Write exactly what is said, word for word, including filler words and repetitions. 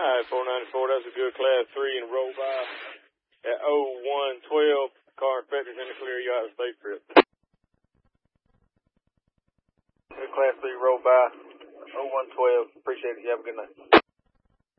right, four ninety-four, that's a good class three and roll by at oh one twelve. Car inspectors in the clear, you out of state trip. Good class three roll by oh one twelve. Appreciate it. You have a good night.